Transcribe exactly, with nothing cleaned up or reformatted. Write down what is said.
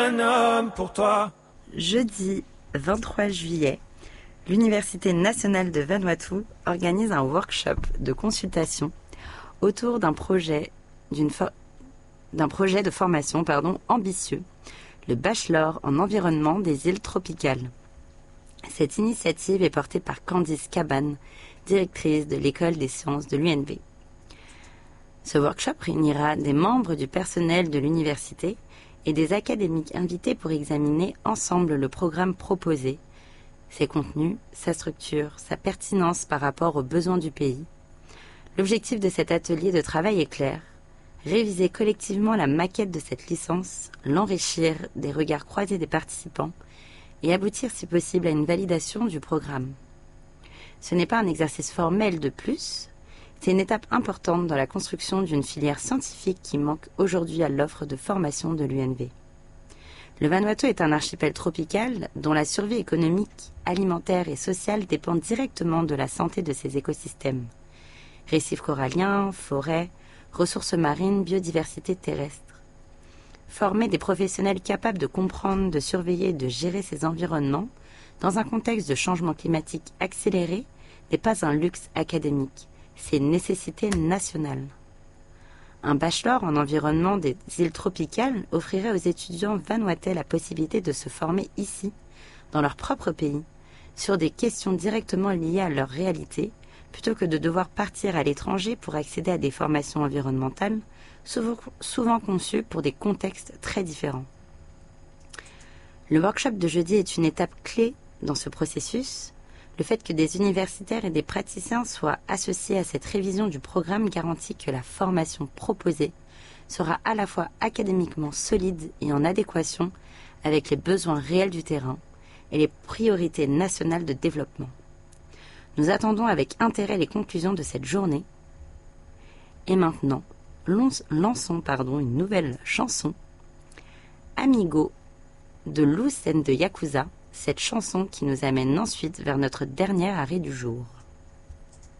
Un homme pour toi. Jeudi vingt-trois juillet, l'Université nationale de Vanuatu organise un workshop de consultation autour d'un projet, d'une for- d'un projet de formation pardon, ambitieux, le Bachelor en environnement des îles tropicales. Cette initiative est portée par Candice Cabane, directrice de l'École des sciences de l'U N V. Ce workshop réunira des membres du personnel de l'université et des académiques invités pour examiner ensemble le programme proposé, ses contenus, sa structure, sa pertinence par rapport aux besoins du pays. L'objectif de cet atelier de travail est clair: réviser collectivement la maquette de cette licence, l'enrichir des regards croisés des participants et aboutir si possible à une validation du programme. Ce n'est pas un exercice formel de plus, c'est une étape importante dans la construction d'une filière scientifique qui manque aujourd'hui à l'offre de formation de l'U N V. Le Vanuatu est un archipel tropical dont la survie économique, alimentaire et sociale dépend directement de la santé de ses écosystèmes. Récifs coralliens, forêts, ressources marines, biodiversité terrestre. Former des professionnels capables de comprendre, de surveiller et de gérer ces environnements dans un contexte de changement climatique accéléré n'est pas un luxe académique, c'est une nécessité nationale. Un bachelor en environnement des îles tropicales offrirait aux étudiants vanuatais la possibilité de se former ici, dans leur propre pays, sur des questions directement liées à leur réalité, plutôt que de devoir partir à l'étranger pour accéder à des formations environnementales, souvent, souvent conçues pour des contextes très différents. Le workshop de jeudi est une étape clé dans ce processus. Le fait que des universitaires et des praticiens soient associés à cette révision du programme garantit que la formation proposée sera à la fois académiquement solide et en adéquation avec les besoins réels du terrain et les priorités nationales de développement. Nous attendons avec intérêt les conclusions de cette journée. Et maintenant, lançons pardon, une nouvelle chanson, Amigo de Loose and de Yakuza, cette chanson qui nous amène ensuite vers notre dernier arrêt du jour.